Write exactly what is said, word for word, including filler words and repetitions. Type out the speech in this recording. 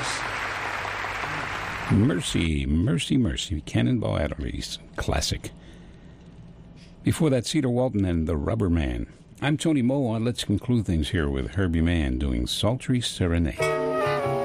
Mercy, Mercy, Mercy, Cannonball Adderley's classic. Before that, Cedar Walton and The Rubber Man. I'm Tony Moa. Let's conclude things here with Herbie Mann doing Sultry Serenade.